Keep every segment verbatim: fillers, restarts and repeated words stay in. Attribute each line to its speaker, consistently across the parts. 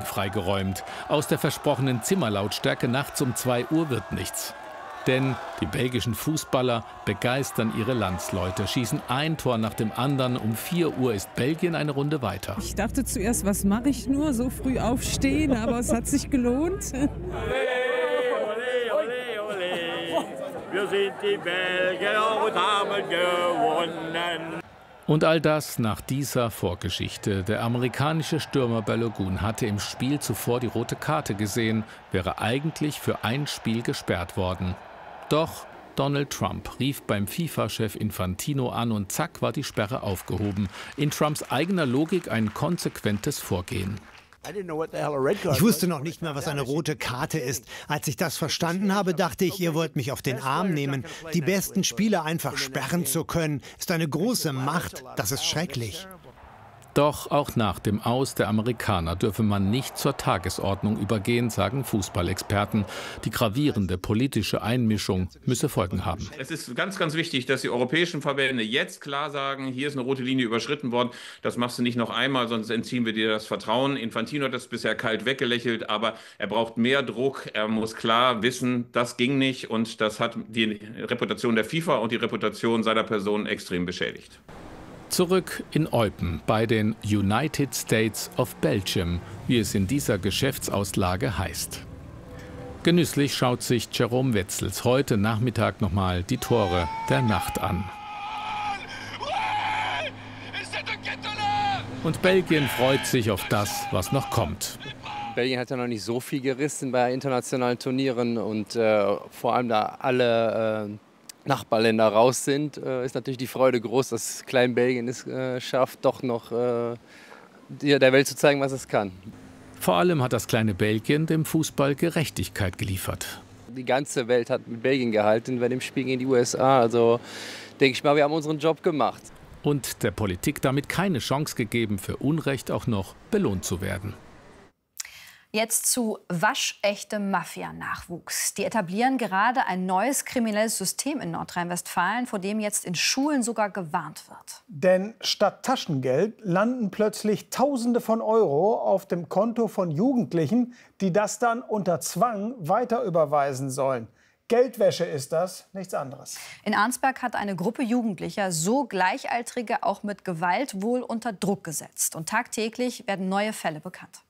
Speaker 1: Wohnungen freigeräumt. Aus der versprochenen Zimmerlautstärke nachts um zwei Uhr wird nichts. Denn die belgischen Fußballer begeistern ihre Landsleute, schießen ein Tor nach dem anderen. Um vier Uhr ist Belgien eine Runde weiter.
Speaker 2: Ich dachte zuerst, was mache ich nur, so früh aufstehen, aber es hat sich gelohnt.
Speaker 3: Ole, ole, ole. Wir sind die Belgier und haben gewonnen.
Speaker 1: Und all das nach dieser Vorgeschichte. Der amerikanische Stürmer Balogun hatte im Spiel zuvor die rote Karte gesehen, wäre eigentlich für ein Spiel gesperrt worden. Doch Donald Trump rief beim FIFA-Chef Infantino an und zack war die Sperre aufgehoben. In Trumps eigener Logik ein konsequentes Vorgehen.
Speaker 4: Ich wusste noch nicht mal, was eine rote Karte ist. Als ich das verstanden habe, dachte ich, ihr wollt mich auf den Arm nehmen. Die besten Spieler einfach sperren zu können, ist eine große Macht. Das ist schrecklich.
Speaker 1: Doch auch nach dem Aus der Amerikaner dürfe man nicht zur Tagesordnung übergehen, sagen Fußballexperten. Die gravierende politische Einmischung müsse Folgen haben.
Speaker 5: Es ist ganz, ganz wichtig, dass die europäischen Verbände jetzt klar sagen, hier ist eine rote Linie überschritten worden. Das machst du nicht noch einmal, sonst entziehen wir dir das Vertrauen. Infantino hat das bisher kalt weggelächelt, aber er braucht mehr Druck. Er muss klar wissen, das ging nicht und das hat die Reputation der FIFA und die Reputation seiner Person extrem beschädigt.
Speaker 1: Zurück in Eupen bei den United States of Belgium, wie es in dieser Geschäftsauslage heißt. Genüsslich schaut sich Jerome Wetzels heute Nachmittag nochmal die Tore der Nacht an. Und Belgien freut sich auf das, was noch kommt.
Speaker 6: Belgien hat ja noch nicht so viel gerissen bei internationalen Turnieren und äh, vor allem da alle äh, Nachbarländer raus sind, äh, ist natürlich die Freude groß, dass Klein Belgien es äh, schafft, doch noch äh, der Welt zu zeigen, was es kann.
Speaker 1: Vor allem hat das kleine Belgien dem Fußball Gerechtigkeit geliefert.
Speaker 6: Die ganze Welt hat mit Belgien gehalten bei dem Spiel gegen die U S A. Also denke ich mal, wir haben unseren Job gemacht.
Speaker 1: Und der Politik damit keine Chance gegeben, für Unrecht auch noch belohnt zu werden.
Speaker 7: Jetzt zu waschechtem Mafia-Nachwuchs. Die etablieren gerade ein neues kriminelles System in Nordrhein-Westfalen, vor dem jetzt in Schulen sogar gewarnt wird.
Speaker 8: Denn statt Taschengeld landen plötzlich Tausende von Euro auf dem Konto von Jugendlichen, die das dann unter Zwang weiterüberweisen sollen. Geldwäsche ist das, nichts anderes.
Speaker 7: In Arnsberg hat eine Gruppe Jugendlicher so Gleichaltrige auch mit Gewalt wohl unter Druck gesetzt. Und tagtäglich werden neue Fälle bekannt.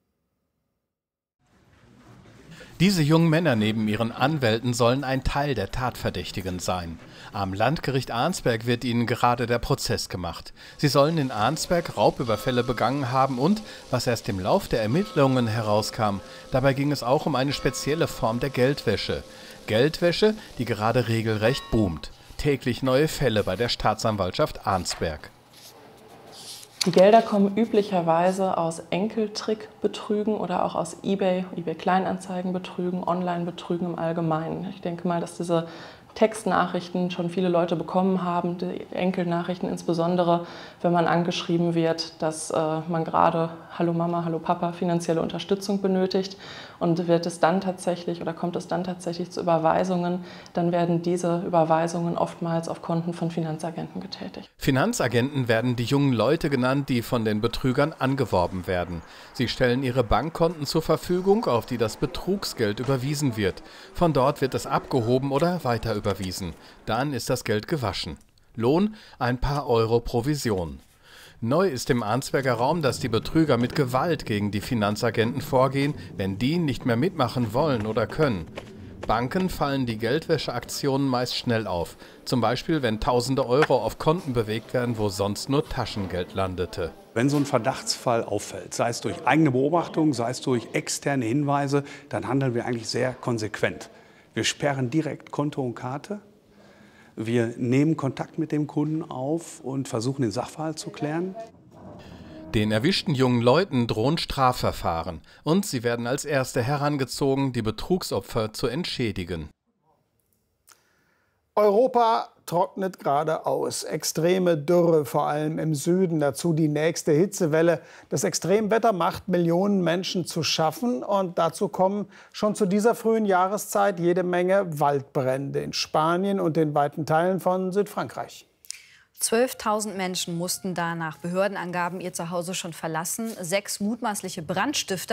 Speaker 9: Diese jungen Männer neben ihren Anwälten sollen ein Teil der Tatverdächtigen sein. Am Landgericht Arnsberg wird ihnen gerade der Prozess gemacht. Sie sollen in Arnsberg Raubüberfälle begangen haben und, was erst im Lauf der Ermittlungen herauskam, dabei ging es auch um eine spezielle Form der Geldwäsche. Geldwäsche, die gerade regelrecht boomt. Täglich neue Fälle bei der Staatsanwaltschaft Arnsberg.
Speaker 10: Die Gelder kommen üblicherweise aus Enkeltrickbetrügen oder auch aus eBay, eBay-Kleinanzeigenbetrügen, Online-Betrügen im Allgemeinen. Ich denke mal, dass diese Textnachrichten schon viele Leute bekommen haben, die Enkelnachrichten insbesondere, wenn man angeschrieben wird, dass äh, man gerade Hallo Mama, Hallo Papa finanzielle Unterstützung benötigt und wird es dann tatsächlich oder kommt es dann tatsächlich zu Überweisungen, dann werden diese Überweisungen oftmals auf Konten von Finanzagenten getätigt.
Speaker 9: Finanzagenten werden die jungen Leute genannt, die von den Betrügern angeworben werden. Sie stellen ihre Bankkonten zur Verfügung, auf die das Betrugsgeld überwiesen wird. Von dort wird es abgehoben oder weiter überwiesen. Dann ist das Geld gewaschen. Lohn ein paar Euro Provision. Neu ist im Arnsberger Raum, dass die Betrüger mit Gewalt gegen die Finanzagenten vorgehen, wenn die nicht mehr mitmachen wollen oder können. Banken fallen die Geldwäscheaktionen meist schnell auf. Zum Beispiel, wenn tausende Euro auf Konten bewegt werden, wo sonst nur Taschengeld landete.
Speaker 11: Wenn so ein Verdachtsfall auffällt, sei es durch eigene Beobachtung, sei es durch externe Hinweise, dann handeln wir eigentlich sehr konsequent. Wir sperren direkt Konto und Karte. Wir nehmen Kontakt mit dem Kunden auf und versuchen, den Sachverhalt zu klären.
Speaker 9: Den erwischten jungen Leuten drohen Strafverfahren und sie werden als Erste herangezogen, die Betrugsopfer zu entschädigen.
Speaker 8: Europa trocknet gerade aus. Extreme Dürre, vor allem im Süden. Dazu die nächste Hitzewelle. Das Extremwetter macht Millionen Menschen zu schaffen. Und dazu kommen schon zu dieser frühen Jahreszeit jede Menge Waldbrände in Spanien und in weiten Teilen von Südfrankreich.
Speaker 7: zwölftausend Menschen mussten da nach Behördenangaben ihr Zuhause schon verlassen. Sechs mutmaßliche Brandstifter